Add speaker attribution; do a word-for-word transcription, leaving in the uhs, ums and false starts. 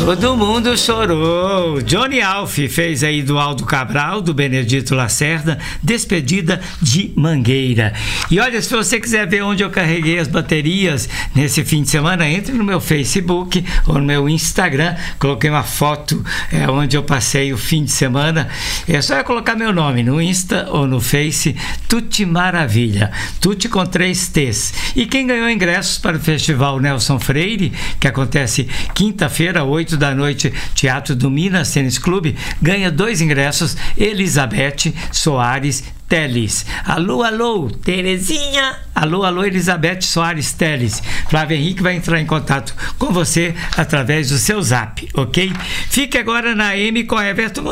Speaker 1: Todo mundo chorou. Johnny Alf fez aí do Aldo Cabral, do Benedito Lacerda, Despedida de Mangueira. E olha, se você quiser ver onde eu carreguei as baterias nesse fim de semana, entre no meu Facebook ou no meu Instagram. Coloquei uma foto é, onde eu passei o fim de semana. É só eu colocar meu nome no Insta ou no Face, Tuti Maravilha. Tuti com três T's. E quem ganhou ingressos para o Festival Nelson Freire, que acontece quinta-feira, oito da noite, Teatro do Minas Tênis Clube, ganha dois ingressos, Elizabeth Soares Teles. Alô, alô, Terezinha. Alô, alô, Elizabeth Soares Teles. Flávio Henrique vai entrar em contato com você através do seu zap, ok? Fique agora na M com Everton